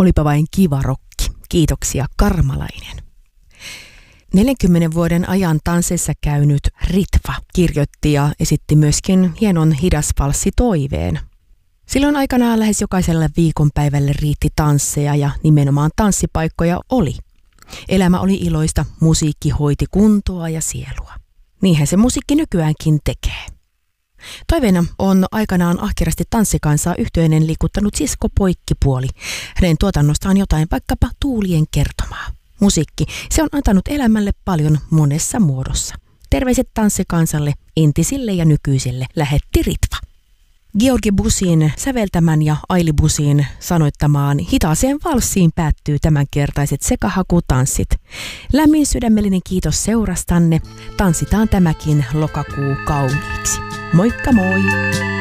Olipa vain kiva rokki. Kiitoksia Karmalainen. 40 vuoden ajan tansseissa käynyt Ritva kirjoitti ja esitti myöskin hienon hidasvalssitoiveen. Silloin aikanaan lähes jokaiselle viikonpäivälle riitti tansseja ja nimenomaan tanssipaikkoja oli. Elämä oli iloista, musiikki hoiti kuntoa ja sielua. Niinhän se musiikki nykyäänkin tekee. Toiveena on aikanaan ahkerasti tanssikansaa yhteinen liikuttanut sisko Poikkipuoli. Hänen tuotannostaan jotain vaikkapa Tuulien kertomaa. Musiikki, se on antanut elämälle paljon monessa muodossa. Terveiset tanssikansalle, entisille ja nykyisille, lähetti Ritva. Georgi Busin säveltämän ja Aili Busin sanoittamaan hitaaseen valssiin päättyy tämänkertaiset sekahakutanssit. Lämmin sydämellinen kiitos seurastanne. Tanssitaan tämäkin lokakuu kauniiksi. Moikka moi!